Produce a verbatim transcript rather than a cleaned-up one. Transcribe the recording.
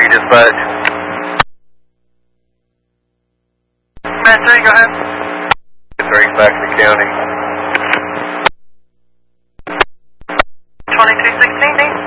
three, dispatch. Command three, go ahead. three, back to the county. twenty-two sixteen.